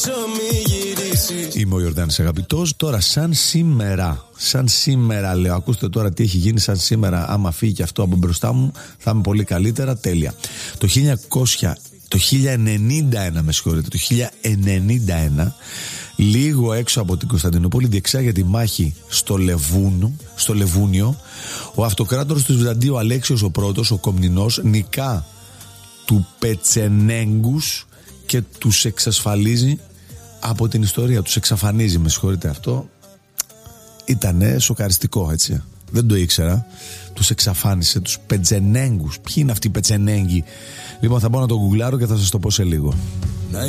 Είμαι ο Ιορδάνης Αγαπητός. Τώρα σαν σήμερα λέω, ακούστε τώρα τι έχει γίνει σαν σήμερα. Άμα φύγει και αυτό από μπροστά μου θα είμαι πολύ καλύτερα. Τέλεια. Το 1091, με συγχωρείτε, το 1091, λίγο έξω από την Κωνσταντινούπολη, διεξάγεται η μάχη στο Λεβούνιο. Ο αυτοκράτορος του Βυζαντίου Αλέξιος ο Πρώτος, ο Κομνηνός, νικά του Πετσενέγκους και τους εξασφαλίζει από την ιστορία, τους εξαφανίζει, με συγχωρείτε, αυτό ήτανε σοκαριστικό, έτσι, δεν το ήξερα. Τους εξαφάνισε, τους Πετσενέγκους. Ποιοι είναι αυτοί οι Πετσενέγκοι? Λοιπόν, θα πάω να το γκουγκλάρω και θα σας το πω σε λίγο.